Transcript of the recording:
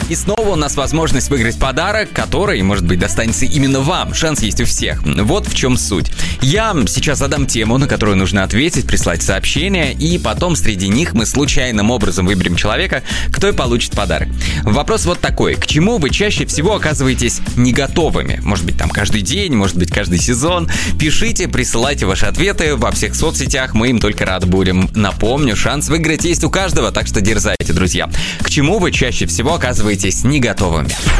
И снова у нас возможность выиграть подарок, который, может быть, достанется именно вам. Шанс есть у всех. Вот в чем суть. Я сейчас задам тему, на которую нужно ответить, прислать сообщение, и потом среди них мы случайным образом выберем человека, кто и получит подарок. Вопрос вот такой. К чему вы чаще всего оказываетесь не готовыми? Может быть, там каждый день, может быть, каждый сезон. Пишите, присылайте ваши ответы во всех соцсетях, мы им только рады будем. Напомню, шанс выиграть есть у каждого, так что дерзайте, друзья. К чему вы чаще всего оказываетесь не готовыми?